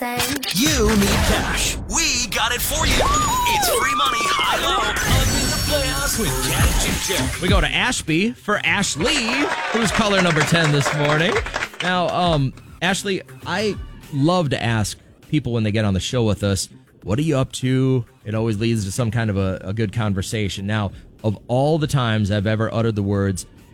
You need cash. We got it for you. It's free money, high-low, under the playoffs with Cat and Jim. We go to Ashby for Ashley, who's caller number 10 this morning. Now, Ashley, I love to ask people when they get on the show with us, what are you up to? It always leads to some kind of a good conversation. Now, of all the times I've ever uttered the words,